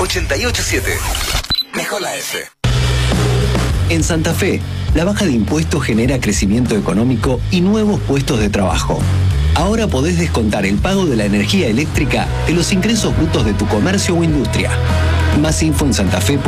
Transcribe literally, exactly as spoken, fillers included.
ochenta y ocho siete. Mejor la F. En Santa Fe, la baja de impuestos genera crecimiento económico y nuevos puestos de trabajo. Ahora podés descontar el pago de la energía eléctrica de los ingresos brutos de tu comercio o industria. Más info en santafe punto com.